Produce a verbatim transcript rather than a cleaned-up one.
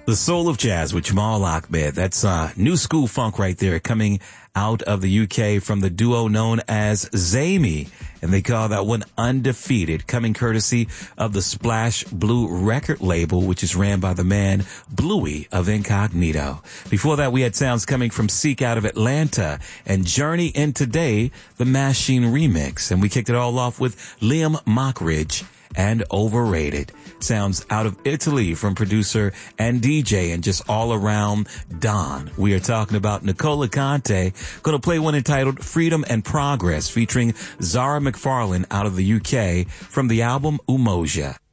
The Soul of Jazz with Jamal Ahmed. That's uh, new school funk right there, coming out of the U K from the duo known as Zamey. And they call that one Undefeated, coming courtesy of the Splash Blue record label, which is ran by the man Bluey of Incognito. Before that, we had sounds coming from Seek out of Atlanta and Journey in Today, the Machine remix. And we kicked it all off with Liam Mockridge and Overrated. Sounds out of Italy from producer and D J and just all around Don. We are talking about Nicola Conte. Going to play one entitled Freedom and Progress featuring Zara McFarlane out of the U K from the album Umoja.